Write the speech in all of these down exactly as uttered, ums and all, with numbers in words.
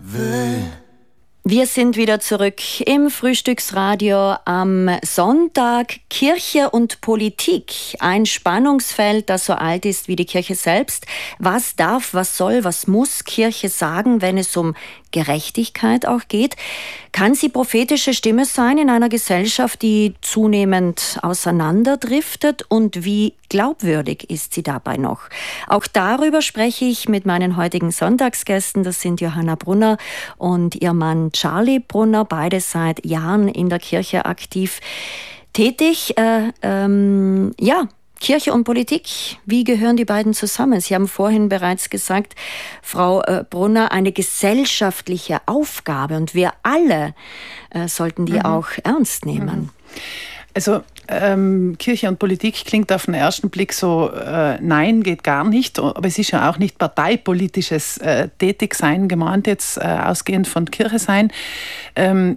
will. Wir sind wieder zurück im Frühstücksradio am Sonntag. Kirche und Politik, ein Spannungsfeld, das so alt ist wie die Kirche selbst. Was darf, was soll, was muss Kirche sagen, wenn es um Gerechtigkeit auch geht? Kann sie prophetische Stimme sein in einer Gesellschaft, die zunehmend auseinanderdriftet? Und wie glaubwürdig ist sie dabei noch? Auch darüber spreche ich mit meinen heutigen Sonntagsgästen. Das sind Johanna Brunner und ihr Mann Charlie Brunner, beide seit Jahren in der Kirche aktiv tätig. Äh, ähm, ja, Kirche und Politik, wie gehören die beiden zusammen? Sie haben vorhin bereits gesagt, Frau äh, Brunner, eine gesellschaftliche Aufgabe, und wir alle äh, sollten die mhm. auch ernst nehmen. Also ähm, Kirche und Politik klingt auf den ersten Blick so, äh, nein, geht gar nicht, aber es ist ja auch nicht parteipolitisches äh, Tätigsein gemeint, jetzt äh, ausgehend von Kirche sein. Ähm,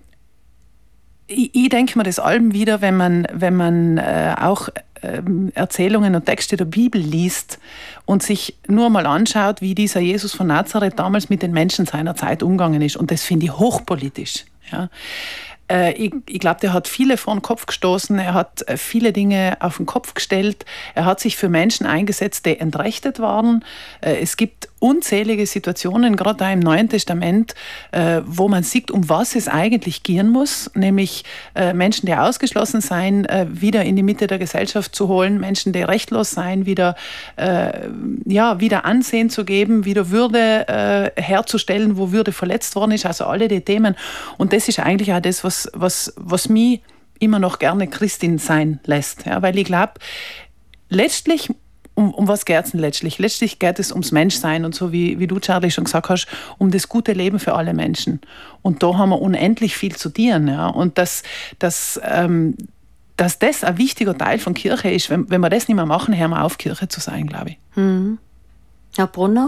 ich, ich denke mir das allem wieder, wenn man, wenn man äh, auch Erzählungen und Texte der Bibel liest und sich nur mal anschaut, wie dieser Jesus von Nazareth damals mit den Menschen seiner Zeit umgegangen ist. Und das finde ich hochpolitisch. Ja. Äh, ich ich glaube, der hat viele vor den Kopf gestoßen, er hat viele Dinge auf den Kopf gestellt, er hat sich für Menschen eingesetzt, die entrechtet waren. Äh, es gibt unzählige Situationen, gerade auch im Neuen Testament, äh, wo man sieht, um was es eigentlich gehen muss, nämlich äh, Menschen, die ausgeschlossen sein, äh, wieder in die Mitte der Gesellschaft zu holen, Menschen, die rechtlos sein, wieder, äh, ja, wieder Ansehen zu geben, wieder Würde äh, herzustellen, wo Würde verletzt worden ist, also alle die Themen. Und das ist eigentlich auch das, was, was, was mich immer noch gerne Christin sein lässt, ja, weil ich glaube, letztlich Um, um was geht es denn letztlich? Letztlich geht es ums Menschsein und so, wie, wie du, Charlie, schon gesagt hast, um das gute Leben für alle Menschen. Und da haben wir unendlich viel zu dienen. Ja? Und dass, dass, ähm, dass das ein wichtiger Teil von Kirche ist, wenn, wenn wir das nicht mehr machen, hören wir auf, Kirche zu sein, glaube ich. Mhm. Herr Brunner?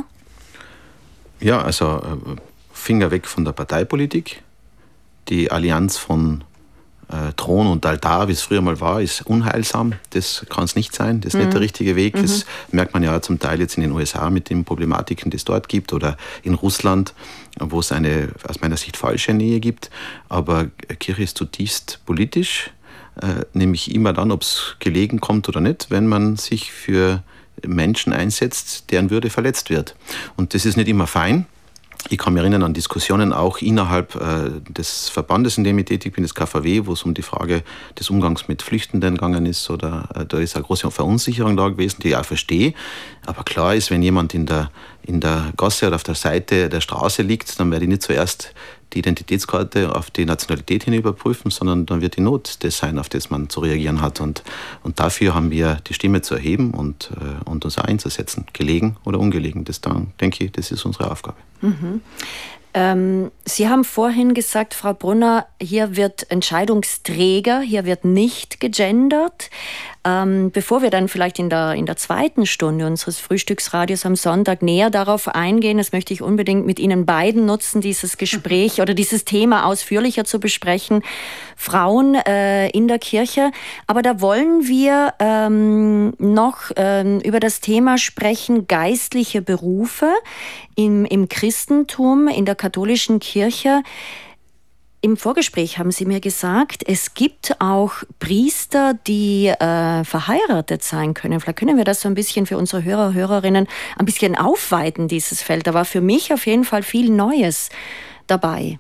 Ja, also äh, Finger weg von der Parteipolitik. Die Allianz von Äh, Thron und Altar, wie es früher mal war, ist unheilsam. Das kann es nicht sein. Das ist mhm. nicht der richtige Weg. Mhm. Das merkt man ja zum Teil jetzt in den U S A mit den Problematiken, die es dort gibt, oder in Russland, wo es eine aus meiner Sicht falsche Nähe gibt. Aber Kirche ist zutiefst politisch, äh, nämlich immer dann, ob es gelegen kommt oder nicht, wenn man sich für Menschen einsetzt, deren Würde verletzt wird. Und das ist nicht immer fein. Ich kann mich erinnern an Diskussionen auch innerhalb äh, des Verbandes, in dem ich tätig bin, des K V W, wo es um die Frage des Umgangs mit Flüchtenden gegangen ist. Oder äh, da ist eine große Verunsicherung da gewesen, die ich auch verstehe. Aber klar ist, wenn jemand in der, in der Gasse oder auf der Seite der Straße liegt, dann werde ich nicht zuerst die Identitätskarte auf die Nationalität hin überprüfen, sondern dann wird die Not das sein, auf das man zu reagieren hat. Und, und dafür haben wir die Stimme zu erheben und, äh, und uns einzusetzen, gelegen oder ungelegen. Das dann, denke ich, das ist unsere Aufgabe. Mhm. Ähm, Sie haben vorhin gesagt, Frau Brunner, hier wird Entscheidungsträger, hier wird nicht gegendert. Ähm, bevor wir dann vielleicht in der, in der zweiten Stunde unseres Frühstücksradios am Sonntag näher darauf eingehen, das möchte ich unbedingt mit Ihnen beiden nutzen, dieses Gespräch oder dieses Thema ausführlicher zu besprechen. Frauen äh, in der Kirche. Aber da wollen wir ähm, noch ähm, über das Thema sprechen, geistliche Berufe im, im Christentum, in der katholischen Kirche. Im Vorgespräch haben Sie mir gesagt, es gibt auch Priester, die äh, verheiratet sein können. Vielleicht können wir das so ein bisschen für unsere Hörer, Hörerinnen ein bisschen aufweiten, dieses Feld. Da war für mich auf jeden Fall viel Neues dabei.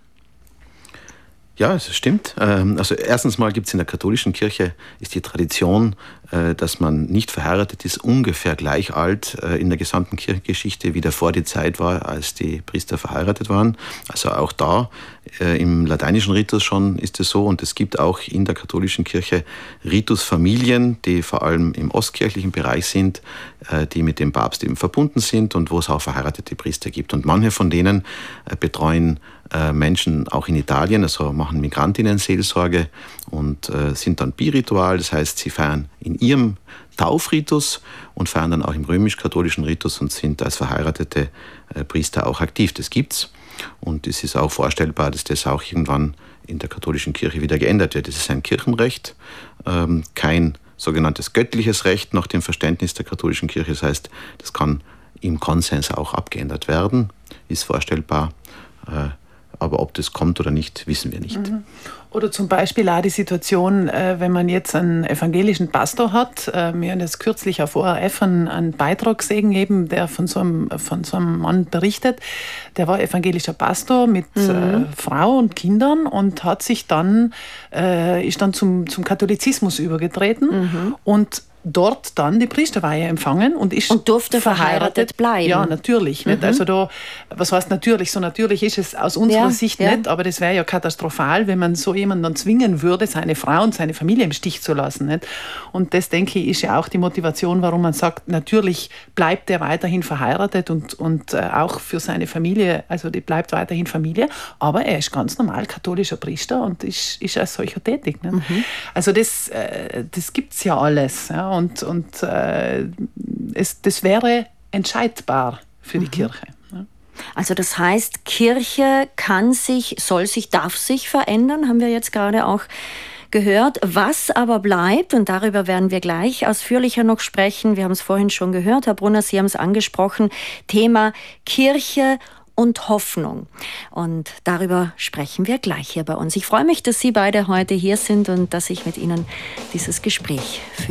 Ja, es stimmt. Also erstens mal gibt es in der katholischen Kirche ist die Tradition, dass man nicht verheiratet ist, ungefähr gleich alt in der gesamten Kirchengeschichte, wie davor die Zeit war, als die Priester verheiratet waren. Also auch da im lateinischen Ritus schon ist es so, und es gibt auch in der katholischen Kirche Ritusfamilien, die vor allem im ostkirchlichen Bereich sind, die mit dem Papst eben verbunden sind und wo es auch verheiratete Priester gibt. Und manche von denen betreuen Menschen auch in Italien, also machen Migrantinnen-Seelsorge und äh, sind dann biritual, das heißt, sie feiern in ihrem Taufritus und feiern dann auch im römisch-katholischen Ritus und sind als verheiratete äh, Priester auch aktiv. Das gibt's, und es ist auch vorstellbar, dass das auch irgendwann in der katholischen Kirche wieder geändert wird. Das ist ein Kirchenrecht, ähm, kein sogenanntes göttliches Recht nach dem Verständnis der katholischen Kirche. Das heißt, das kann im Konsens auch abgeändert werden, ist vorstellbar. Äh, aber ob das kommt oder nicht, wissen wir nicht. Mhm. Oder zum Beispiel auch die Situation, wenn man jetzt einen evangelischen Pastor hat. Wir haben jetzt kürzlich auf O R F einen, einen Beitrag gesehen, eben, der von so, einem, von so einem Mann berichtet. Der war evangelischer Pastor mit mhm. äh, Frau und Kindern und hat sich dann, äh, ist dann zum, zum Katholizismus übergetreten mhm. und dort dann die Priesterweihe empfangen und ist und durfte verheiratet, verheiratet bleiben. Ja, natürlich. Mhm. Nicht? Also da, was heißt natürlich? So natürlich ist es aus unserer ja, Sicht ja. nicht, aber das wäre ja katastrophal, wenn man so jemanden dann zwingen würde, seine Frau und seine Familie im Stich zu lassen. Nicht? Und das, denke ich, ist ja auch die Motivation, warum man sagt, natürlich bleibt er weiterhin verheiratet und, und äh, auch für seine Familie, also die bleibt weiterhin Familie, aber er ist ganz normal katholischer Priester und ist, ist als solcher tätig. Nicht? Mhm. Also das, äh, das gibt es ja alles. Ja? Und, und äh, es, das wäre entscheidbar für die mhm. Kirche. Ja. Also das heißt, Kirche kann sich, soll sich, darf sich verändern, haben wir jetzt gerade auch gehört. Was aber bleibt, und darüber werden wir gleich ausführlicher noch sprechen, wir haben es vorhin schon gehört, Herr Brunner, Sie haben es angesprochen, Thema Kirche und Hoffnung. Und darüber sprechen wir gleich hier bei uns. Ich freue mich, dass Sie beide heute hier sind und dass ich mit Ihnen dieses Gespräch führe.